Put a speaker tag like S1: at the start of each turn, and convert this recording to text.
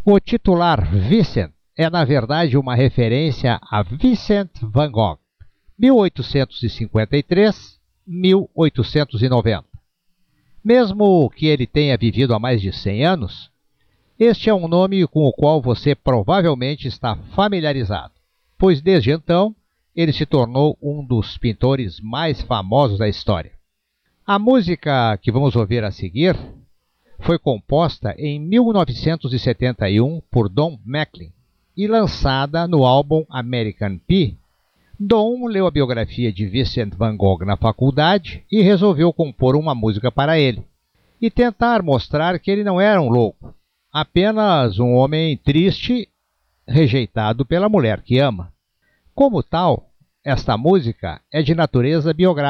S1: O titular Vincent é, na verdade, uma referência a Vincent van Gogh, 1853-1890. Mesmo que ele tenha vivido há mais de 100 anos, este é um nome com o qual você provavelmente está familiarizado, pois desde então ele se tornou um dos pintores mais famosos da história. A música que vamos ouvir a seguir foi composta em 1971 por Don McLean e lançada no álbum American Pie. Don leu a biografia de Vincent van Gogh na faculdade e resolveu compor uma música para ele e tentar mostrar que ele não era um louco, apenas um homem triste, rejeitado pela mulher que ama. Como tal, esta música é de natureza biográfica.